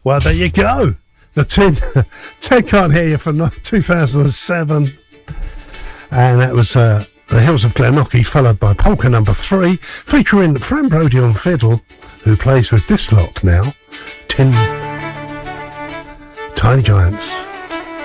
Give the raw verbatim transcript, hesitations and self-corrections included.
Well, there you go. The Tin. Ted Can't Hear You from two thousand seven. And that was uh, The Hills of Glenorchy, followed by Polka Number Three, featuring Fran Brody on fiddle, who plays with this lot now. Tin. Tiny Giants.